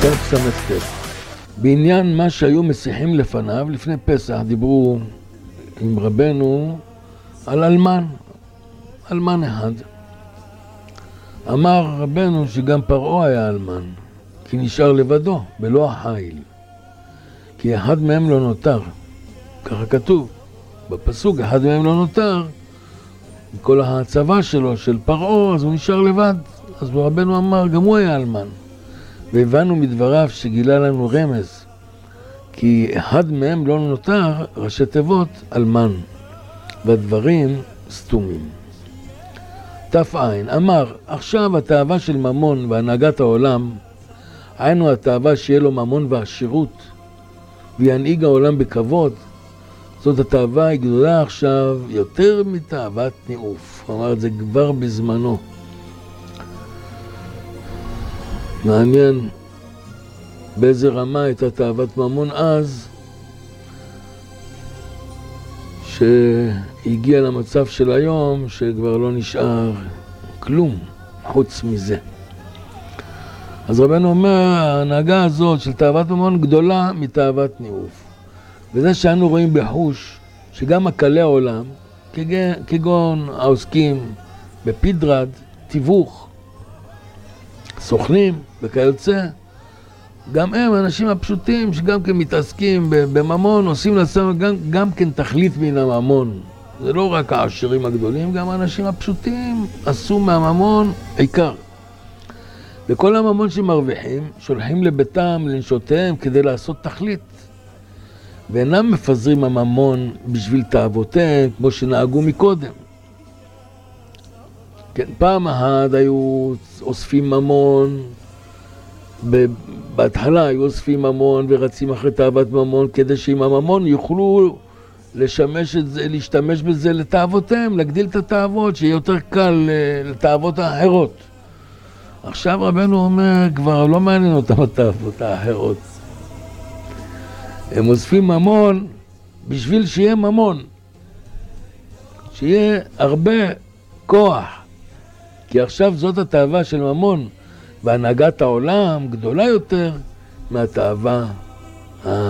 סמסטר. בעניין מה שהיו משיחים לפניו, לפני פסח דיברו עם רבנו על אלמן אחד. אמר רבנו שגם פרעה היה אלמן, כי נשאר לבדו, בלא החיל. כי אחד מהם לא נותר, ככה כתוב בפסוק, אחד מהם לא נותר, כל הצבא שלו, של פרעה, אז הוא נשאר לבד. אז רבנו אמר, גם הוא היה אלמן. והבנו מדבריו שגילה לנו רמז, כי אחד מהם לא נותר, ראשי תיבות, אלמן, והדברים סתומים. תפעין, אמר, עכשיו התאווה של ממון והנהגת העולם, היינו התאווה שיהיה לו ממון ועשירות, וינהיג העולם בכבוד, זאת התאווה היא גדולה עכשיו יותר מתאוות ניאוף. הוא אמר את זה כבר בזמנו. מעניין באיזה רמה הייתה תאוות ממון אז, שהגיע למצב של היום שכבר לא נשאר כלום חוץ מזה. אז רבנו אומר, ההנהגה הזאת של תאוות ממון גדולה מתאוות ניאוף. וזה שאנו רואים בחוש שגם הקלי העולם, כגון העוסקים בפדרד, תיווך, סוכנים וכיוצא, גם הם אנשים הפשוטים שגם כן מתעסקים בממון, עושים לעצמם גם כן תכלית מן הממון. זה לא רק העשירים הגדולים, גם האנשים הפשוטים עשו מהממון עיקר. וכל הממון שמרוויחים שולחים לביתם, לנשותיהם, כדי לעשות תכלית. ואינם מפזרים הממון בשביל תאוותיהם, כמו שנהגו מקודם. כן, פעם אחת היו אוספים ממון, בהתחלה היו אוספים ממון ורצים אחרי תאוות ממון, כדי שעם הממון יוכלו להשתמש בזה לתאוותיהם, להגדיל את התאוות, שיהיה יותר קל לתאוות האחרות. עכשיו רבנו אומר, כבר לא מעניין אותם התאוות האחרות. הם אוספים ממון בשביל שיהיה ממון, שיהיה הרבה כוח, כי עכשיו זאת התאווה של ממון, והנהגת העולם גדולה יותר מהתאווה